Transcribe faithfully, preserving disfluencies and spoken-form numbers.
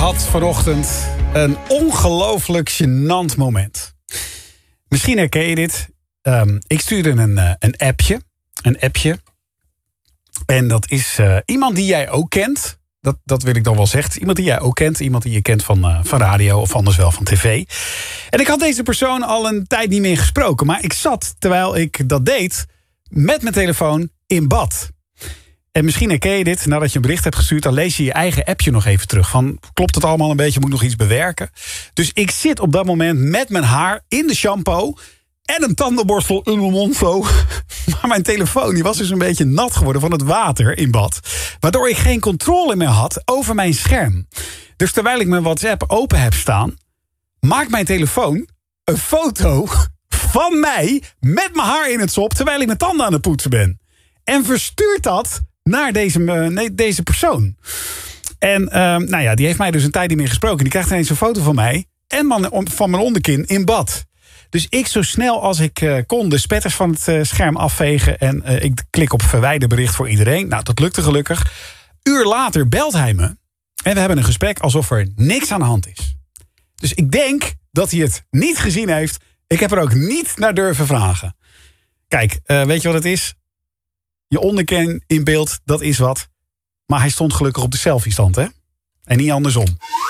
had vanochtend een ongelooflijk gênant moment. Misschien herken je dit. Um, ik stuurde een, uh, een appje. Een appje. En dat is uh, iemand die jij ook kent. Dat, dat wil ik dan wel zeggen. Iemand die jij ook kent. Iemand die je kent van, uh, van radio of anders wel van tv. En ik had deze persoon al een tijd niet meer gesproken. Maar ik zat, terwijl ik dat deed, met mijn telefoon in bad. En misschien herken je dit, nadat je een bericht hebt gestuurd, dan lees je je eigen appje nog even terug. Van, klopt het allemaal een beetje, moet ik nog iets bewerken? Dus ik zit op dat moment met mijn haar in de shampoo en een tandenborstel in mijn mond zo. Maar mijn telefoon die was dus een beetje nat geworden van het water in bad. Waardoor ik geen controle meer had over mijn scherm. Dus terwijl ik mijn WhatsApp open heb staan, maakt mijn telefoon een foto van mij met mijn haar in het sop, terwijl ik mijn tanden aan het poetsen ben. En verstuurt dat naar deze, nee, deze persoon. En uh, nou ja, die heeft mij dus een tijd niet meer gesproken. Die krijgt ineens een foto van mij en man, van mijn onderkin in bad. Dus ik zo snel als ik uh, kon de spetters van het uh, scherm afvegen. En uh, ik klik op verwijder bericht voor iedereen. Nou, dat lukte gelukkig. Uur later belt hij me. En we hebben een gesprek alsof er niks aan de hand is. Dus ik denk dat hij het niet gezien heeft. Ik heb er ook niet naar durven vragen. Kijk, uh, weet je wat het is? Je onderkin in beeld, dat is wat. Maar hij stond gelukkig op de selfie-stand, hè? En niet andersom.